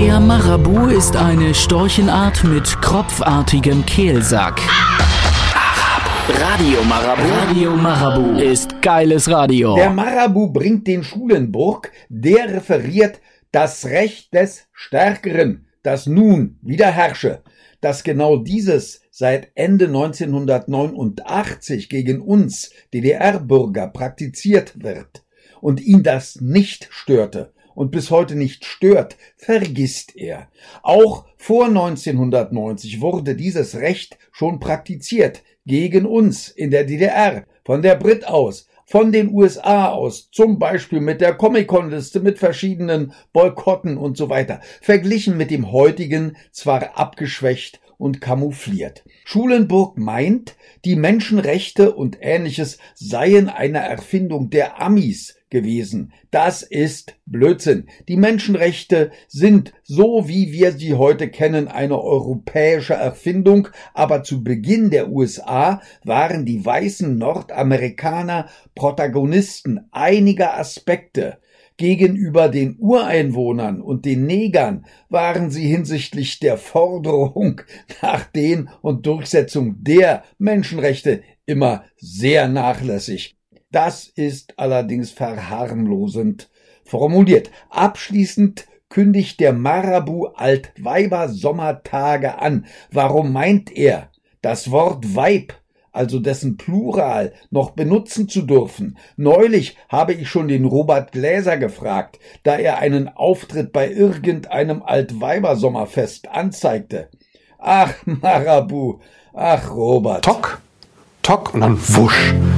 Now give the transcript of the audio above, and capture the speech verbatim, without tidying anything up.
Der Marabu ist eine Storchenart mit kropfartigem Kehlsack. Radio Marabu. Radio Marabu ist geiles Radio. Der Marabu bringt den Schulenburg, der referiert das Recht des Stärkeren, das nun wieder herrsche. Dass genau dieses seit Ende neunzehnhundertneunundachtzig gegen uns D D R-Bürger praktiziert wird und ihn das nicht störte und bis heute nicht stört, vergisst er. Auch vor neunzehnhundertneunzig wurde dieses Recht schon praktiziert gegen uns in der D D R, von der Brit aus, von den U S A aus, zum Beispiel mit der Comic-Con-Liste, mit verschiedenen Boykotten und so weiter, verglichen mit dem heutigen, zwar abgeschwächt und kamoufliert. Schulenburg meint, die Menschenrechte und Ähnliches seien eine Erfindung der Amis gewesen. Das ist Blödsinn. Die Menschenrechte sind, so wie wir sie heute kennen, eine europäische Erfindung, aber zu Beginn der U S A waren die weißen Nordamerikaner Protagonisten einiger Aspekte. Gegenüber den Ureinwohnern und den Negern waren sie hinsichtlich der Forderung nach den und Durchsetzung der Menschenrechte immer sehr nachlässig. Das ist allerdings verharmlosend formuliert. Abschließend kündigt der Marabu Altweiber-Sommertage an. Warum meint er, das Wort Weib, also dessen Plural, noch benutzen zu dürfen? Neulich habe ich schon den Robert Gläser gefragt, da er einen Auftritt bei irgendeinem Altweiber-Sommerfest anzeigte. Ach, Marabu, ach, Robert. Tock, tock und dann wusch.